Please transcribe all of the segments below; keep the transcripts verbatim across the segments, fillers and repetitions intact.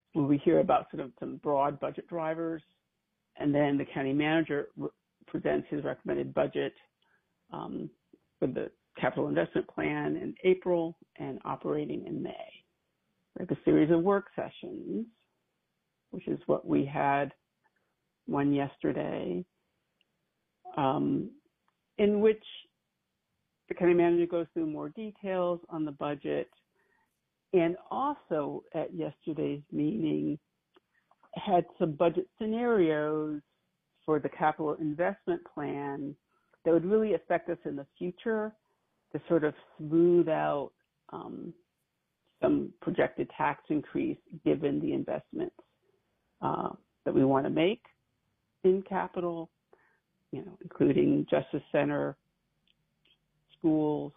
where we hear about sort of some broad budget drivers, and then the county manager re- presents his recommended budget um, for the capital investment plan in April and operating in May. We have a series of work sessions, which is what we had one yesterday, um, in which the county manager goes through more details on the budget, and also at yesterday's meeting had some budget scenarios for the capital investment plan that would really affect us in the future to sort of smooth out um, some projected tax increase given the investments uh, that we want to make in capital, you know, including Justice Center, schools,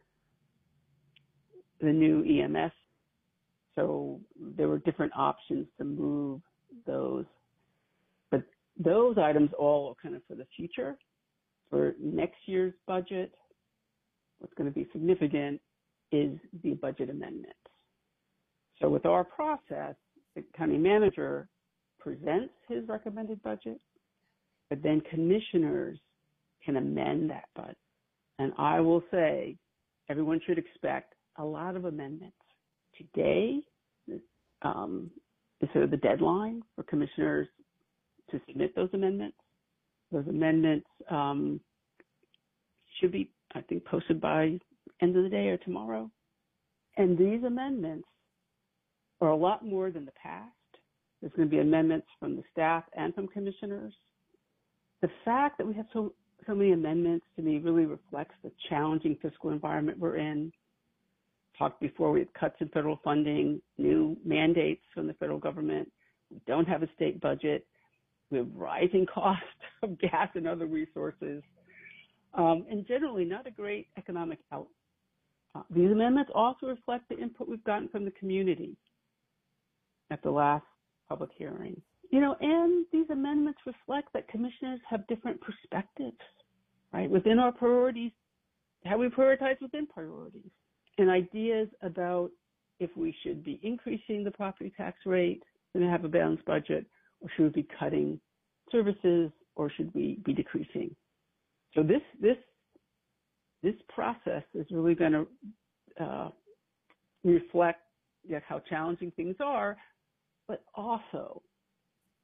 the new E M S. So there were different options to move those. But those items all are kind of for the future. For next year's budget, what's going to be significant is the budget amendments. So with our process, the county manager presents his recommended budget, but then commissioners can amend that budget. And I will say everyone should expect a lot of amendments. Today um, is sort of the deadline for commissioners to submit those amendments. Those amendments um, should be, I think, posted by end of the day or tomorrow. And these amendments are a lot more than the past. There's going to be amendments from the staff and from commissioners. The fact that we have so, so many amendments to me really reflects the challenging fiscal environment we're in. Talked before, we had cuts in federal funding, new mandates from the federal government. We don't have a state budget. We have rising costs of gas and other resources, um, and generally not a great economic outlook. Uh, these amendments also reflect the input we've gotten from the community at the last public hearing. You know, and these amendments reflect that commissioners have different perspectives, right? Within our priorities, how we prioritize within priorities, and ideas about if we should be increasing the property tax rate and have a balanced budget, or should we be cutting services, or should we be decreasing? So this this this process is really going to uh, reflect, yeah, how challenging things are, but also